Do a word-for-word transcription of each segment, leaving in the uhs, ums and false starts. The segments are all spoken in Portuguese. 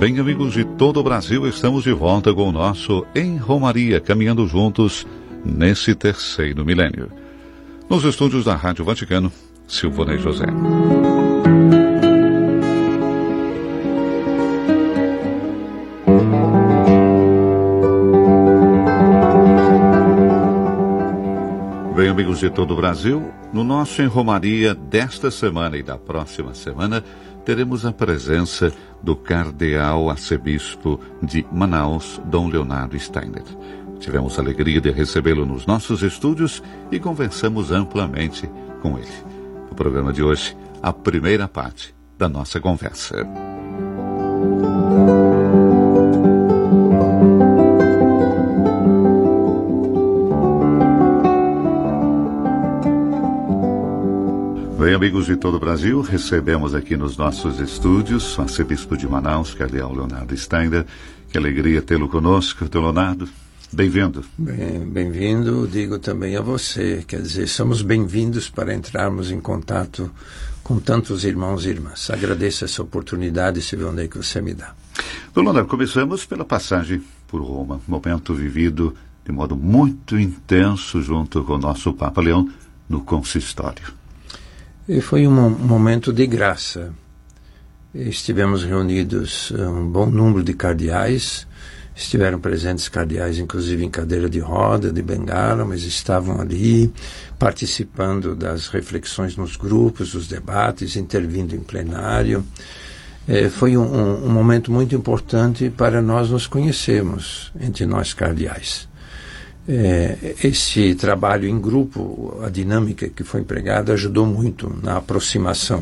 Bem, amigos de todo o Brasil, estamos de volta com o nosso Em Romaria, caminhando juntos nesse terceiro milênio. Nos estúdios da Rádio Vaticano, Silvonei José. Bem, amigos de todo o Brasil, no nosso Em Romaria desta semana e da próxima semana, teremos a presença do cardeal arcebispo de Manaus, Dom Leonardo Steiner. Tivemos a alegria de recebê-lo nos nossos estúdios e conversamos amplamente com ele. No programa de hoje, a primeira parte da nossa conversa. Bem, amigos de todo o Brasil, recebemos aqui nos nossos estúdios o arcebispo de Manaus, cardeal Leonardo Steiner. Que alegria tê-lo conosco, Dom Leonardo. Bem-vindo. Bem, bem-vindo, digo também a você. Quer dizer, somos bem-vindos para entrarmos em contato com tantos irmãos e irmãs. Agradeço essa oportunidade, Silvonei, que você me dá. Dom Leonardo, começamos pela passagem por Roma, momento vivido de modo muito intenso junto com o nosso Papa Leão no consistório. E foi um momento de graça. Estivemos reunidos um bom número de cardeais, estiveram presentes cardeais, inclusive em cadeira de roda, de bengala, mas estavam ali participando das reflexões nos grupos, dos debates, intervindo em plenário. É, foi um, um, um momento muito importante para nós nos conhecermos, entre nós cardeais. É, esse trabalho em grupo, a dinâmica que foi empregada, ajudou muito na aproximação.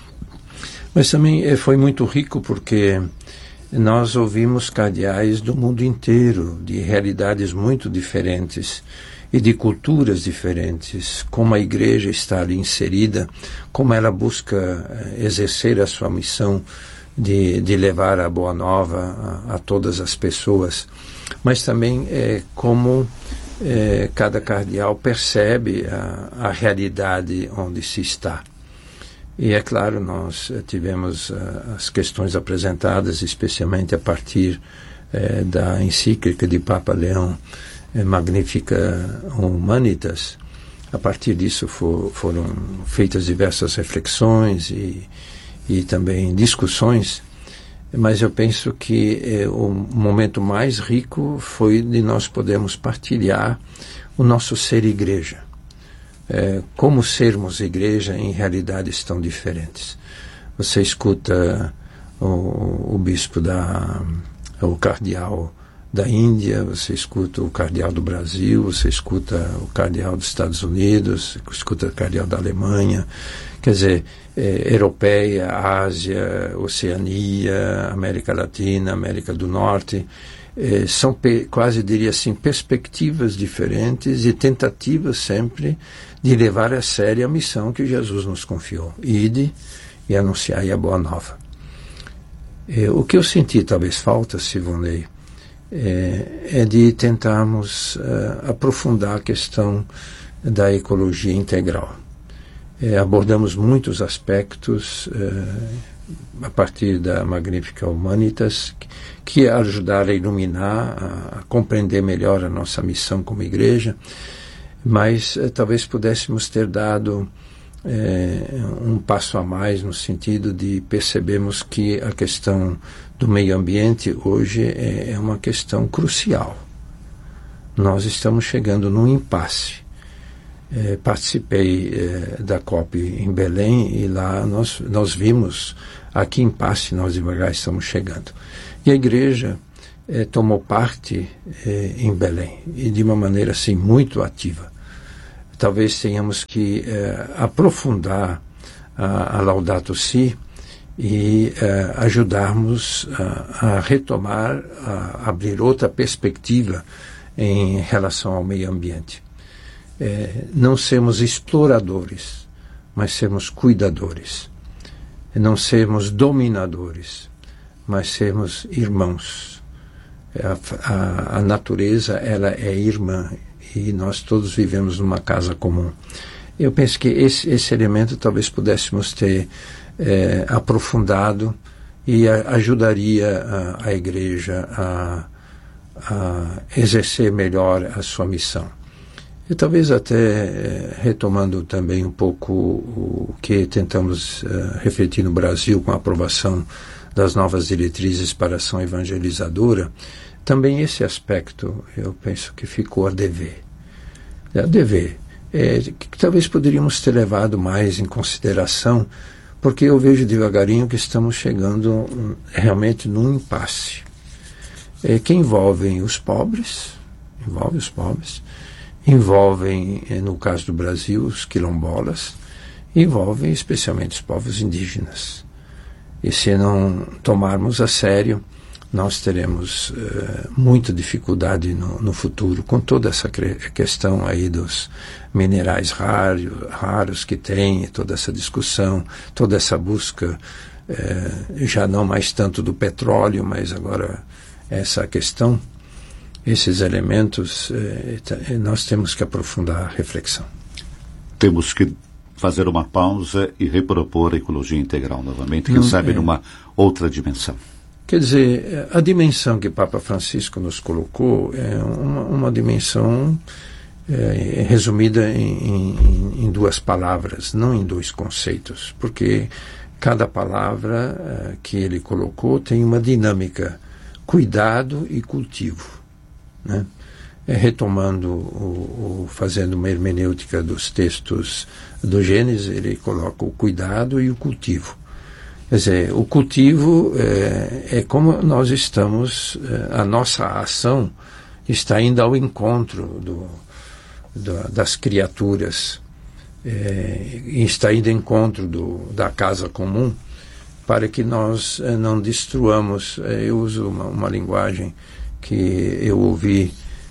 Mas também é, foi muito rico porque nós ouvimos cardeais do mundo inteiro, de realidades muito diferentes e de culturas diferentes, como a igreja está ali inserida, como ela busca exercer a sua missão de, de levar a boa nova a, a todas as pessoas, mas também é, como é, cada cardeal percebe a, a realidade onde se está. E é claro, nós tivemos uh, as questões apresentadas, especialmente a partir uh, da encíclica de Papa Leão, uh, Magnificat Humanitas. A partir disso for, foram feitas diversas reflexões e, e também discussões, mas eu penso que uh, o momento mais rico foi de nós podermos partilhar o nosso ser igreja. É, como sermos igreja em realidades tão diferentes. Você escuta o, o bispo da, o cardeal da Índia, você escuta o cardeal do Brasil, você escuta o cardeal dos Estados Unidos, escuta o cardeal da Alemanha, quer dizer, é, Europeia, Ásia, Oceania, América Latina, América do Norte. Eh, são, pe- quase diria assim, perspectivas diferentes e tentativas sempre de levar a sério a missão que Jesus nos confiou. Ide e anunciai a boa nova. Eh, o que eu senti talvez falta, Silvonei, eh, é de tentarmos uh, aprofundar a questão da ecologia integral. Eh, abordamos muitos aspectos uh, a partir da Magnificat Humanitas, que ajudaram a iluminar, a, a compreender melhor a nossa missão como igreja, mas eh, talvez pudéssemos ter dado eh, um passo a mais no sentido de percebermos que a questão do meio ambiente hoje é, é uma questão crucial. Nós estamos chegando num impasse. Eh, participei eh, da COP em Belém e lá nós, nós vimos a que impasse nós devagar estamos chegando. E a igreja eh, tomou parte eh, em Belém, e de uma maneira assim muito ativa. Talvez tenhamos que eh, aprofundar a, a Laudato Si e eh, ajudarmos a, a retomar, a abrir outra perspectiva em relação ao meio ambiente. É, não sermos exploradores, mas sermos cuidadores. Não sermos dominadores, mas sermos irmãos. A, a, a natureza, ela é irmã e nós todos vivemos numa casa comum. Eu penso que esse, esse elemento talvez pudéssemos ter é, aprofundado e a, ajudaria a, a igreja a, a exercer melhor a sua missão. E talvez até retomando também um pouco o que tentamos uh, refletir no Brasil com a aprovação das novas diretrizes para a ação evangelizadora, também esse aspecto eu penso que ficou a dever. A dever, é, que talvez poderíamos ter levado mais em consideração, porque eu vejo devagarinho que estamos chegando um, realmente num impasse, é, que envolvem os pobres, envolve os pobres, envolvem, no caso do Brasil, os quilombolas, envolvem especialmente os povos indígenas. E se não tomarmos a sério, nós teremos uh, muita dificuldade no, no futuro com toda essa questão aí dos minerais raro, raros que tem, toda essa discussão, toda essa busca, uh, já não mais tanto do petróleo, mas agora essa questão. Esses elementos, eh, nós temos que aprofundar a reflexão. Temos que fazer uma pausa e repropor a ecologia integral novamente, quem Não, sabe é. numa outra dimensão. Quer dizer, a dimensão que Papa Francisco nos colocou é uma, uma dimensão é, resumida em, em, em duas palavras, não em dois conceitos, porque cada palavra é, que ele colocou tem uma dinâmica, cuidado e cultivo. Né? É, retomando, o, o, fazendo uma hermenêutica dos textos do Gênesis, ele coloca o cuidado e o cultivo. Quer dizer, o cultivo é, é como nós estamos, é, a nossa ação está indo ao encontro do, do, das criaturas, é, está indo ao encontro do, da casa comum, para que nós é, não destruamos. É, eu uso uma, uma linguagem que eu ouvi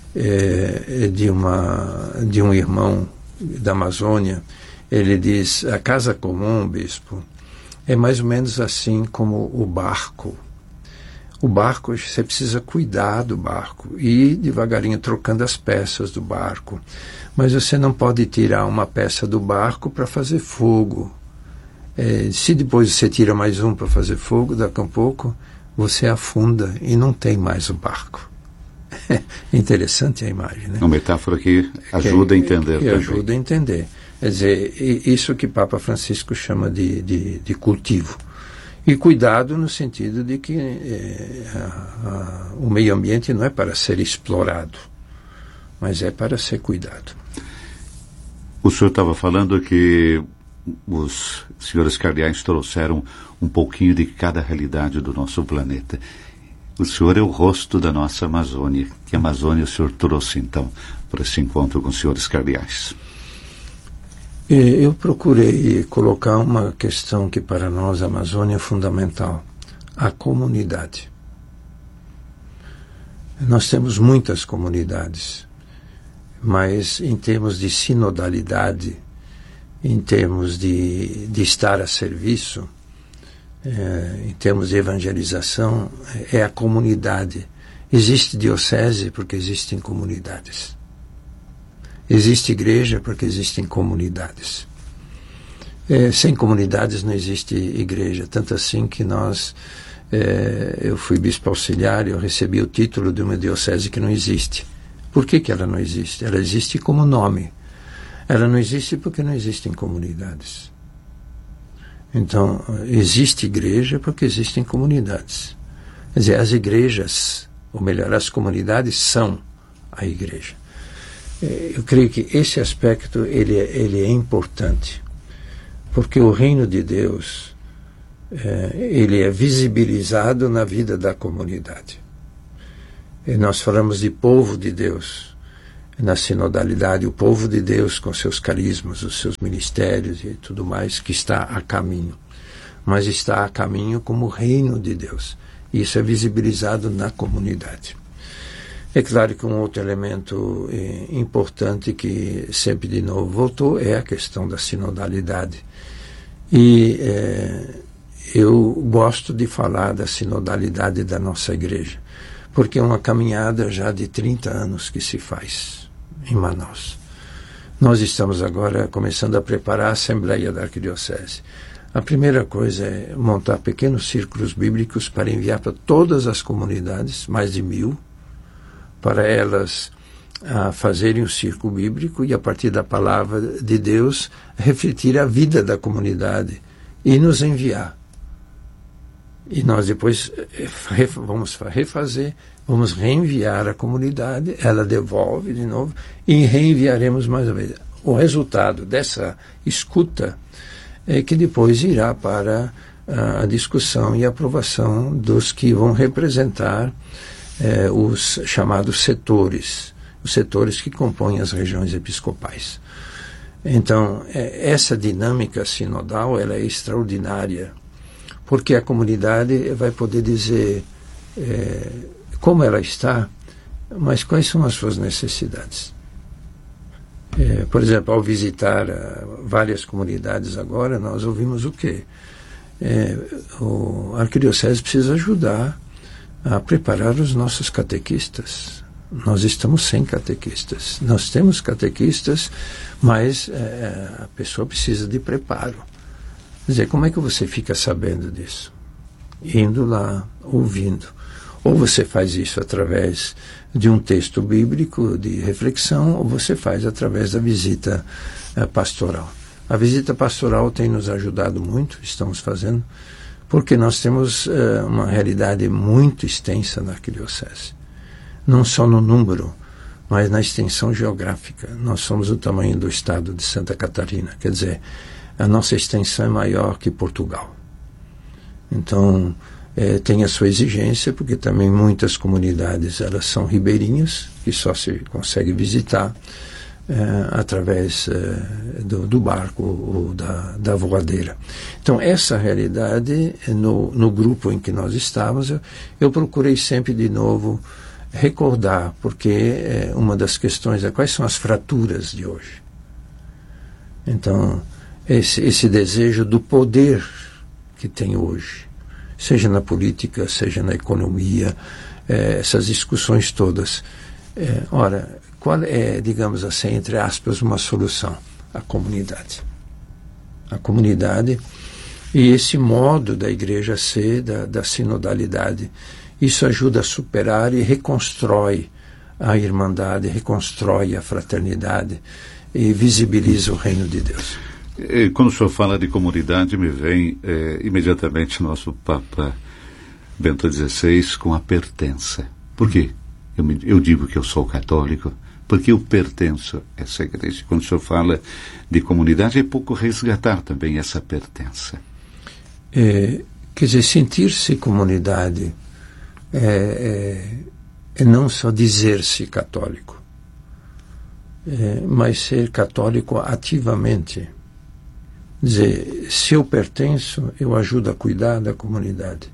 é, de, uma, de um irmão da Amazônia. Ele diz, a casa comum, bispo, é mais ou menos assim como o barco. O barco, você precisa cuidar do barco e ir devagarinho trocando as peças do barco. Mas você não pode tirar uma peça do barco para fazer fogo. É, se depois você tira mais um para fazer fogo, daqui a um pouco você afunda e não tem mais o barco. É interessante a imagem, né? É uma metáfora que ajuda que, a entender que também. ajuda a entender. Quer dizer, isso que Papa Francisco chama de, de, de cultivo. E cuidado no sentido de que é, a, a, o meio ambiente não é para ser explorado, mas é para ser cuidado. O senhor estava falando que os senhores cardeais trouxeram um pouquinho de cada realidade do nosso planeta. O senhor é o rosto da nossa Amazônia. Que Amazônia o senhor trouxe, então, para esse encontro com os senhores cardeais? Eu procurei colocar uma questão que para nós a Amazônia é fundamental, a comunidade. Nós temos muitas comunidades, mas em termos de sinodalidade, em termos de, de estar a serviço, é, em termos de evangelização, é a comunidade. Existe diocese porque existem comunidades. Existe igreja porque existem comunidades. É, sem comunidades não existe igreja. Tanto assim que nós, é, eu fui bispo auxiliar e eu recebi o título de uma diocese que não existe. Por que que ela não existe? Ela existe como nome. Ela não existe porque não existem comunidades. Então, existe igreja porque existem comunidades. Quer dizer, as igrejas, ou melhor, as comunidades são a igreja. Eu creio que esse aspecto ele, ele é importante, porque o reino de Deus é, ele é visibilizado na vida da comunidade. E nós falamos de povo de Deus, na sinodalidade, o povo de Deus com seus carismas, os seus ministérios e tudo mais, que está a caminho. Mas está a caminho como reino de Deus. E isso é visibilizado na comunidade. É claro que um outro elemento eh, importante que sempre de novo voltou é a questão da sinodalidade. E eh, eu gosto de falar da sinodalidade da nossa igreja, porque é uma caminhada já de trinta anos que se faz em Manaus. Nós estamos agora começando a preparar a Assembleia da Arquidiocese. A primeira coisa é montar pequenos círculos bíblicos para enviar para todas as comunidades, mais de mil, para elas a fazerem um círculo bíblico e, a partir da palavra de Deus, refletir a vida da comunidade e nos enviar. E nós depois vamos refazer, vamos reenviar a comunidade, ela devolve de novo e reenviaremos mais uma vez. O resultado dessa escuta é que depois irá para a discussão e aprovação dos que vão representar eh, os chamados setores, os setores que compõem as regiões episcopais. Então, eh, essa dinâmica sinodal ela é extraordinária, porque a comunidade vai poder dizer eh, como ela está, mas quais são as suas necessidades. É, por exemplo, ao visitar uh, várias comunidades agora, nós ouvimos o quê? É, o a arquidiocese precisa ajudar a preparar os nossos catequistas. Nós estamos sem catequistas. Nós temos catequistas, mas é, a pessoa precisa de preparo. Quer dizer, como é que você fica sabendo disso? Indo lá, ouvindo. Ou você faz isso através de um texto bíblico de reflexão, ou você faz através da visita eh, pastoral. A visita pastoral tem nos ajudado muito, estamos fazendo, porque nós temos eh, uma realidade muito extensa na arquidiocese. Não só no número, mas na extensão geográfica. Nós somos do tamanho do estado de Santa Catarina, quer dizer, a nossa extensão é maior que Portugal. Então, É, tem a sua exigência, porque também muitas comunidades elas são ribeirinhas, que só se consegue visitar é, através é, do, do barco ou da, da voadeira. Então, essa realidade, no, no grupo em que nós estávamos, eu, eu procurei sempre de novo recordar, porque é, uma das questões é quais são as fraturas de hoje. Então, esse, esse desejo do poder que tem hoje, seja na política, seja na economia, eh, essas discussões todas. Eh, ora, qual é, digamos assim, entre aspas, uma solução? A comunidade. A comunidade e esse modo da igreja ser, da, da sinodalidade. Isso ajuda a superar e reconstrói a irmandade, reconstrói a fraternidade e visibiliza o reino de Deus. Quando o senhor fala de comunidade, me vem é, imediatamente nosso Papa Bento dezesseis com a pertença. Por quê? Eu, me, eu digo que eu sou católico, porque eu pertenço a essa igreja. Quando o senhor fala de comunidade, é pouco resgatar também essa pertença. É, quer dizer, sentir-se comunidade é, é, é não só dizer-se católico, é, mas ser católico ativamente. Dizer, se eu pertenço, eu ajudo a cuidar da comunidade.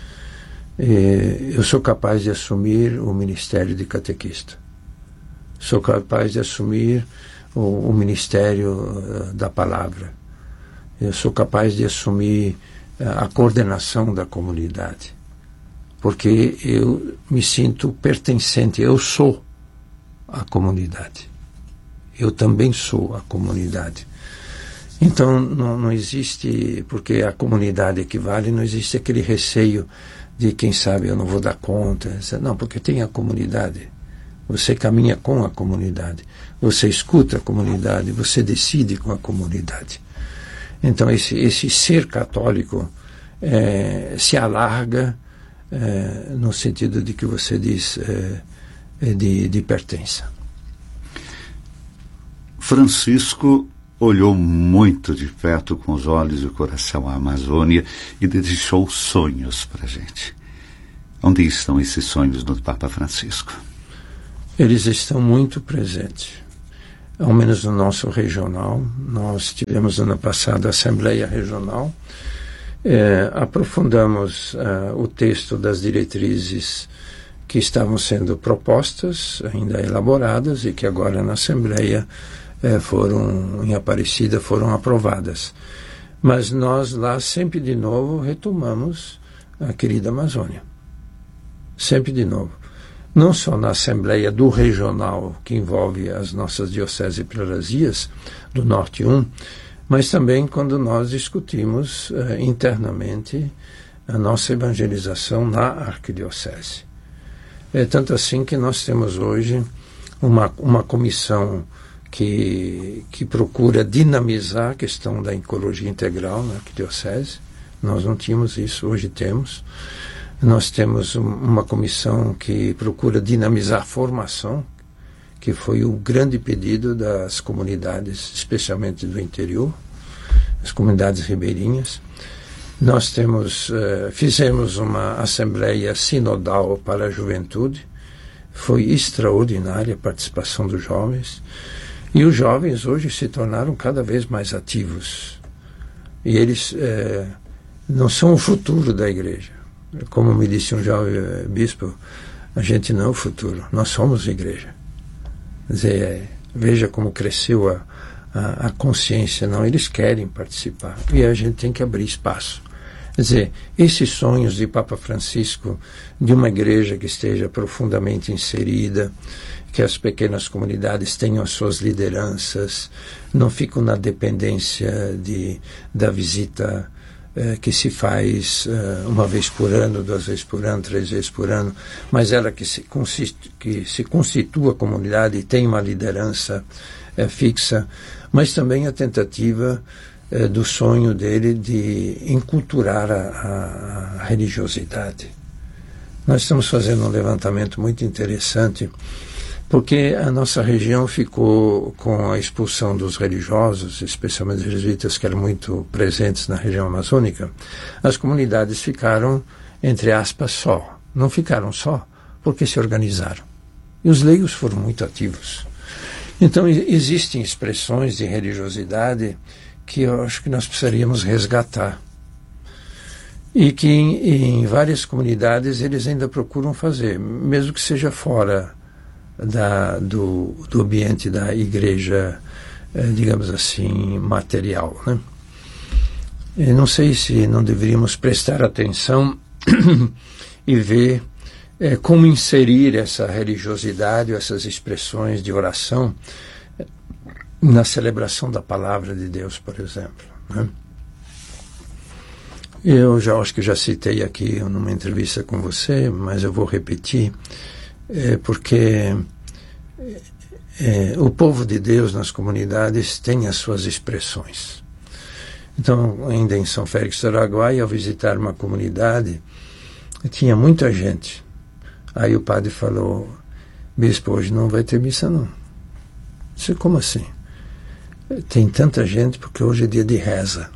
Eu sou capaz de assumir o ministério de catequista. Sou capaz de assumir o, o ministério da palavra. Eu sou capaz de assumir a coordenação da comunidade. Porque eu me sinto pertencente, eu sou a comunidade. Eu também sou a comunidade. Então, não, não existe, porque a comunidade equivale, não existe aquele receio de, quem sabe, eu não vou dar conta. Não, porque tem a comunidade. Você caminha com a comunidade. Você escuta a comunidade. Você decide com a comunidade. Então, esse, esse ser católico é, se alarga é, no sentido de que você diz é, de, de pertença. Francisco olhou muito de perto com os olhos e o coração à Amazônia e deixou sonhos para a gente. Onde estão esses sonhos do Papa Francisco? Eles estão muito presentes, ao menos no nosso regional. Nós tivemos ano passado a Assembleia Regional, é, aprofundamos é, o texto das diretrizes que estavam sendo propostas, ainda elaboradas, e que agora na Assembleia É, foram, em Aparecida, foram aprovadas. Mas nós lá sempre de novo retomamos a querida Amazônia. Sempre de novo. Não só na Assembleia do Regional, que envolve as nossas dioceses e prelazias, do Norte um, mas também quando nós discutimos uh, internamente a nossa evangelização na arquidiocese. É tanto assim que nós temos hoje uma, uma comissão que, que procura dinamizar a questão da ecologia integral na arquidiocese. Nós não tínhamos isso, hoje temos. Nós temos um, uma comissão que procura dinamizar a formação, que foi o grande pedido das comunidades, especialmente do interior, as comunidades ribeirinhas. Nós temos, uh, fizemos uma assembleia sinodal para a juventude, foi extraordinária a participação dos jovens, e os jovens hoje se tornaram cada vez mais ativos. E eles uh, não são o futuro da igreja. Como me disse um jovem uh, bispo, a gente não é o futuro, nós somos a igreja. Quer dizer, veja como cresceu a, a, a consciência. Não, eles querem participar e a gente tem que abrir espaço. Quer dizer, esses sonhos de Papa Francisco de uma igreja que esteja profundamente inserida, que as pequenas comunidades tenham as suas lideranças, não ficam na dependência de, da visita eh, que se faz eh, uma vez por ano, duas vezes por ano, três vezes por ano, mas ela que se, consiste, que se constitua a comunidade e tem uma liderança eh, fixa, mas também a tentativa eh, do sonho dele de enculturar a, a, a religiosidade. Nós estamos fazendo um levantamento muito interessante, porque a nossa região ficou com a expulsão dos religiosos, especialmente os jesuítas que eram muito presentes na região amazônica. As comunidades ficaram, entre aspas, só. Não ficaram só, porque se organizaram. E os leigos foram muito ativos. Então, existem expressões de religiosidade que eu acho que nós precisaríamos resgatar. E que em, em várias comunidades eles ainda procuram fazer, mesmo que seja fora Da, do, do ambiente da igreja, eh, digamos assim, material, né? Eu não sei se não deveríamos prestar atenção e ver eh, como inserir essa religiosidade, essas expressões de oração na celebração da palavra de Deus, por exemplo, né? Eu já acho que já citei aqui numa entrevista com você, mas eu vou repetir. É porque é, o povo de Deus nas comunidades tem as suas expressões. Então, ainda em São Félix do Araguaia, ao visitar uma comunidade, tinha muita gente. Aí o padre falou: bispo, hoje não vai ter missa não. Eu disse: como assim? Tem tanta gente porque hoje é dia de reza.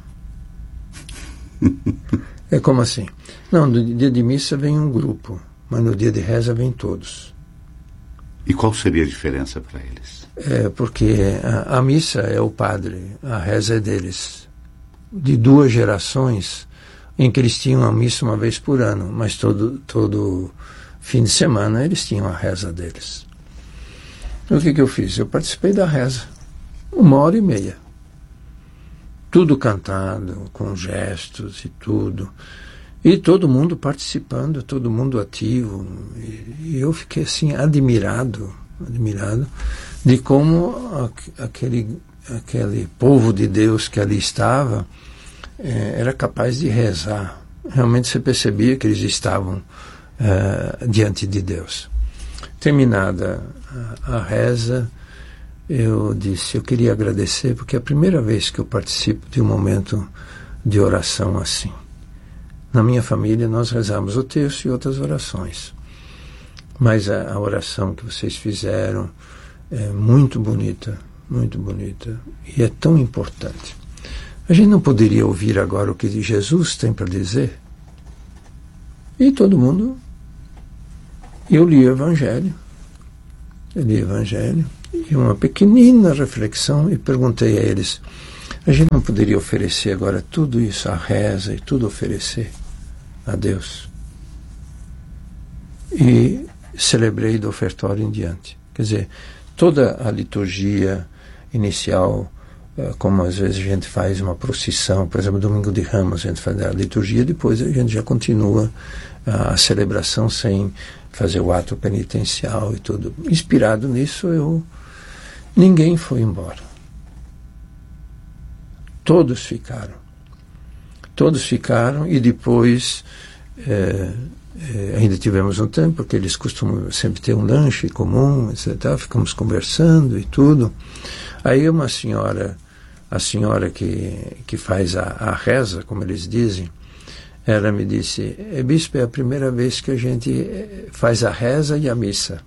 É como assim? Não, no dia de missa vem um grupo, mas no dia de reza vem todos. E qual seria a diferença para eles? É porque a, a missa é o padre, a reza é deles. De duas gerações em que eles tinham a missa uma vez por ano, mas todo, todo fim de semana eles tinham a reza deles. O que que eu fiz? Eu participei da reza, uma hora e meia. Tudo cantado, com gestos e tudo. E todo mundo participando, todo mundo ativo. E, e eu fiquei assim, admirado, admirado de como a, aquele, aquele povo de Deus que ali estava eh, era capaz de rezar. Realmente você percebia que eles estavam eh, diante de Deus. Terminada a, a reza, eu disse, eu queria agradecer, porque é a primeira vez que eu participo de um momento de oração assim. Na minha família nós rezamos o terço e outras orações, mas a, a oração que vocês fizeram é muito bonita, muito bonita, e é tão importante. A gente não poderia ouvir agora o que Jesus tem para dizer? E todo mundo... Eu li o Evangelho, eu li o Evangelho, e uma pequenina reflexão, e perguntei a eles: a gente não poderia oferecer agora tudo isso, a reza e tudo oferecer a Deus? E celebrei do ofertório em diante. Quer dizer, toda a liturgia inicial, como às vezes a gente faz uma procissão, por exemplo, Domingo de Ramos, a gente faz a liturgia, depois a gente já continua a celebração sem fazer o ato penitencial e tudo. Inspirado nisso, eu ninguém foi embora. todos ficaram. Todos ficaram e depois é, é, ainda tivemos um tempo, porque eles costumam sempre ter um lanche comum, etcétera. Ficamos conversando e tudo. Aí uma senhora, a senhora que, que faz a, a reza, como eles dizem, ela me disse: bispo, é a primeira vez que a gente faz a reza e a missa.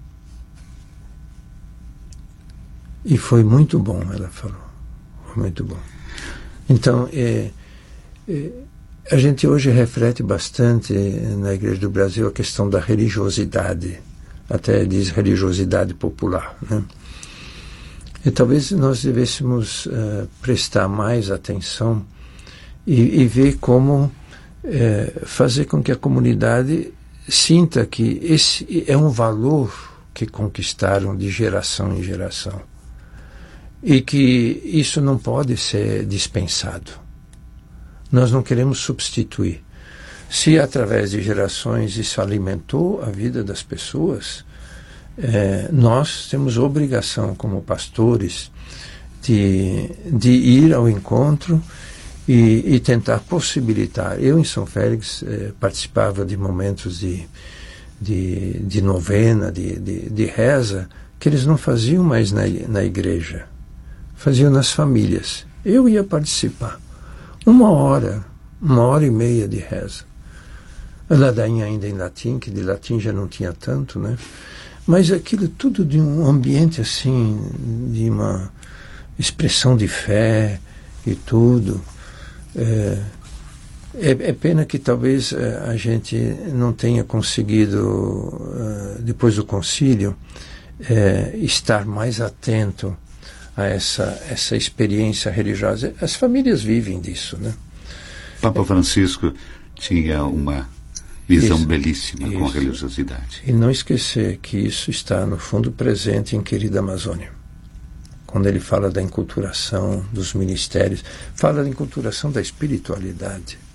E foi muito bom, ela falou. Foi muito bom. Então, é, é, a gente hoje reflete bastante na Igreja do Brasil a questão da religiosidade. Até diz religiosidade popular, né? E talvez nós devêssemos uh, prestar mais atenção e, e ver como uh, fazer com que a comunidade sinta que esse é um valor que conquistaram de geração em geração. E que isso não pode ser dispensado. Nós não queremos substituir. Se através de gerações isso alimentou a vida das pessoas, é, nós temos obrigação como pastores de, de ir ao encontro e, e tentar possibilitar. Eu em São Félix é, participava de momentos de, de, de novena, de, de, de reza, que eles não faziam mais na, na igreja. Faziam nas famílias. Eu ia participar. Uma hora, uma hora e meia de reza. A ladainha ainda em latim, que de latim já não tinha tanto, né? Mas aquilo tudo de um ambiente assim, de uma expressão de fé e tudo. É, é, é pena que talvez é, a gente não tenha conseguido, é, depois do concílio, é, estar mais atento a essa, essa experiência religiosa. As famílias vivem disso, né? Papa Francisco tinha uma visão isso, belíssima isso. com a religiosidade. E não esquecer que isso está, no fundo, presente em Querida Amazônia. Quando ele fala da enculturação dos ministérios, fala da enculturação da espiritualidade.